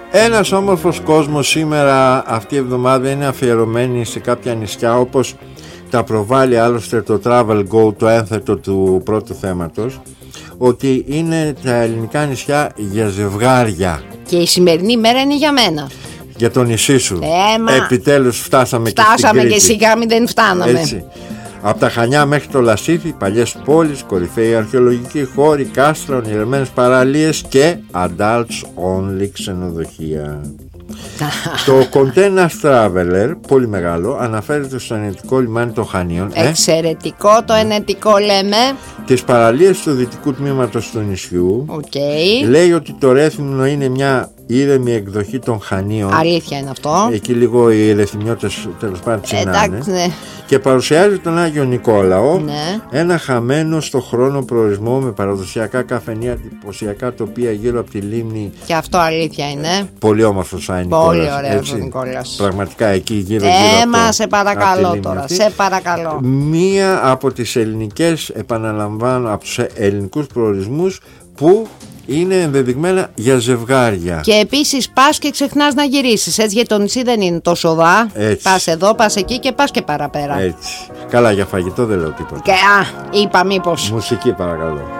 Ένας όμορφος κόσμος σήμερα, αυτή η εβδομάδα, είναι αφιερωμένη σε κάποια νησιά, όπως τα προβάλλει άλλωστε το Travel Go, το ένθετο του πρώτου θέματος, ότι είναι τα ελληνικά νησιά για ζευγάρια. Και η σημερινή μέρα είναι για μένα. Για το νησί σου. Επιτέλους φτάσαμε και στην Κρήτη. Και σιγά μην δεν φτάναμε. Έτσι. Από τα Χανιά μέχρι το Λασίθι, παλιές πόλεις, κορυφαίοι αρχαιολογικοί χώροι, κάστρα, ονειρεμένες παραλίες και adults only ξενοδοχεία. Το Container Traveler, πολύ μεγάλο, αναφέρεται στο ενετικό λιμάνι των Χανίων. Εξαιρετικό το ενετικό, λέμε. Τις παραλίες του δυτικού τμήματος του νησιού. Λέει ότι το Ρέθυμνο είναι μια ήρεμη εκδοχή των Χανίων. Αλήθεια είναι αυτό. Εκεί λίγο οι ρεθυμιώτες τέλος πάντων τσινάνε. Ναι. Και παρουσιάζει τον Άγιο Νικόλαο, ναι. Ένα χαμένο στο χρόνο προορισμό με παραδοσιακά καφενεία, εντυπωσιακά τοπία γύρω από τη λίμνη. Και αυτό αλήθεια είναι. Πολύ όμορφος ο Νικόλας. Πολύ ωραίος ο Νικόλας. Πραγματικά εκεί γύρω σε παρακαλώ τώρα, σε παρακαλώ. Μία από τις ελληνικές, επαναλαμβάνω, από τους ελληνικούς προορισμούς που είναι ενδεδειγμένα για ζευγάρια. Και επίσης πας και ξεχνάς να γυρίσεις. Έτσι, γιατί το νησί δεν είναι τόσο δα. Πας εδώ, πας εκεί και πας και παραπέρα. Έτσι. Καλά, για φαγητό δεν λέω τίποτα. Και είπα μήπως. Μουσική παρακαλώ.